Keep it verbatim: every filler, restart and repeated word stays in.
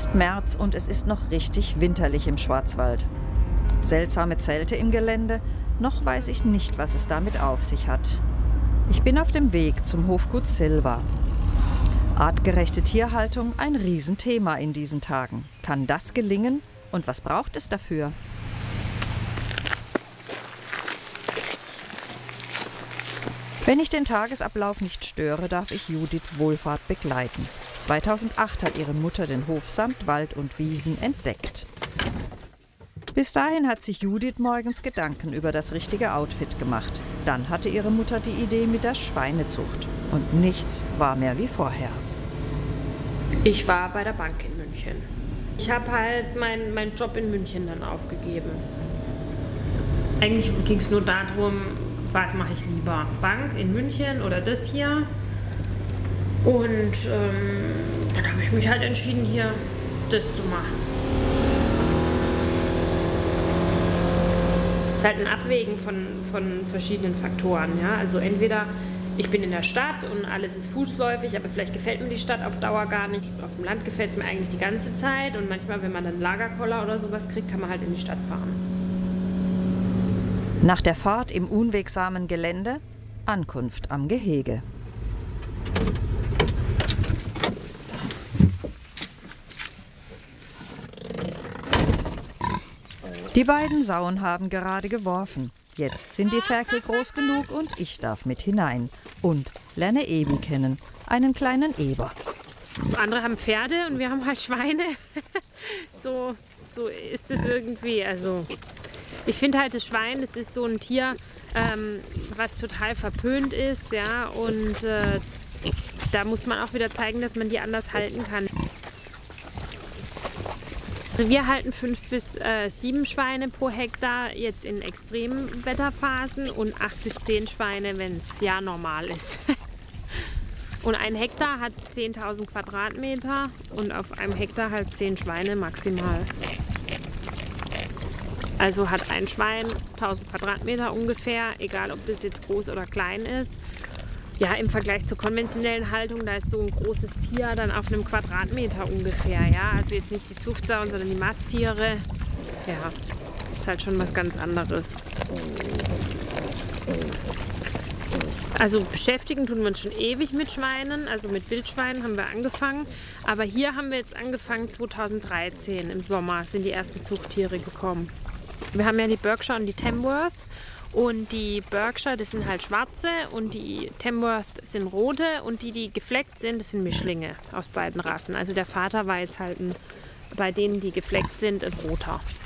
ist März und es ist noch richtig winterlich im Schwarzwald. Seltsame Zelte im Gelände, noch weiß ich nicht, was es damit auf sich hat. Ich bin auf dem Weg zum Hofgut Silva. Artgerechte Tierhaltung, ein Riesenthema in diesen Tagen. Kann das gelingen? Und was braucht es dafür? Wenn ich den Tagesablauf nicht störe, darf ich Judith Wohlfahrt begleiten. zweitausendacht hat ihre Mutter den Hof samt Wald und Wiesen entdeckt. Bis dahin hat sich Judith morgens Gedanken über das richtige Outfit gemacht. Dann hatte ihre Mutter die Idee mit der Schweinezucht. Und nichts war mehr wie vorher. Ich war bei der Bank in München. Ich habe halt meinen mein Job in München dann aufgegeben. Eigentlich ging es nur darum, was mache ich lieber? Bank in München oder das hier? Und ähm, dann habe ich mich halt entschieden, hier das zu machen. Es ist halt ein Abwägen von, von verschiedenen Faktoren. Ja? Also entweder ich bin in der Stadt und alles ist fußläufig, aber vielleicht gefällt mir die Stadt auf Dauer gar nicht. Auf dem Land gefällt es mir eigentlich die ganze Zeit und manchmal, wenn man dann Lagerkoller oder sowas kriegt, kann man halt in die Stadt fahren. Nach der Fahrt im unwegsamen Gelände, Ankunft am Gehege. Die beiden Sauen haben gerade geworfen. Jetzt sind die Ferkel groß genug und ich darf mit hinein. Und lerne Ebi kennen, einen kleinen Eber. Andere haben Pferde und wir haben halt Schweine. so, so ist es irgendwie. Also ich finde halt, das Schwein, das ist so ein Tier, ähm, was total verpönt ist. Ja? Und äh, da muss man auch wieder zeigen, dass man die anders halten kann. Also wir halten fünf bis äh, sieben Schweine pro Hektar jetzt in extremen Wetterphasen und acht bis zehn Schweine, wenn es ja normal ist. Und ein Hektar hat zehntausend Quadratmeter und auf einem Hektar halt zehn Schweine maximal. Also hat ein Schwein tausend Quadratmeter ungefähr, egal ob das jetzt groß oder klein ist. Ja, im Vergleich zur konventionellen Haltung, da ist so ein großes Tier dann auf einem Quadratmeter ungefähr. Ja, also jetzt nicht die Zuchtsauen, sondern die Masttiere. Ja, ist halt schon was ganz anderes. Also beschäftigen tun wir uns schon ewig mit Schweinen, also mit Wildschweinen haben wir angefangen. Aber hier haben wir jetzt angefangen, zweitausenddreizehn im Sommer sind die ersten Zuchttiere gekommen. Wir haben ja die Berkshire und die Tamworth. Und die Berkshire, das sind halt schwarze und die Tamworth sind rote und die, die gefleckt sind, das sind Mischlinge aus beiden Rassen. Also der Vater war jetzt halt ein, bei denen, die gefleckt sind, ein roter.